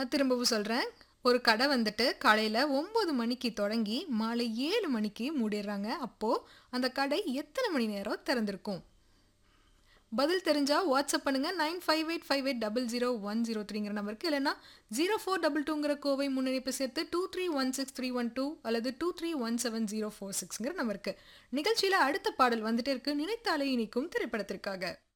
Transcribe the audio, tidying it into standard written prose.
நான் திரும்பவும் சொல்றேன். ஒரு கடை வந்துட்டு காலையில 9 மணிக்கு தொடங்கி மாலை 7 மணிக்கு மூடிடுறாங்க. அப்போ அந்த கடை எத்தனை மணி நேரம் திறந்திருக்கும்? பதில் தெரிஞ்சா வாட்ஸ்அப் பண்ணுங்க 9585800103ங்கிற நம்பருக்கு, இல்லைன்னா 0422ங்கிற கோவை முன்னிணைப்பு சேர்த்து 2316 312 அல்லது 2317 046ங்கிற நம்பருக்கு. நிகழ்ச்சியில அடுத்த பாடல் வந்துட்டே இருக்கு. நினைத்தாலே இனிக்கும் திரைப்படத்திற்காக.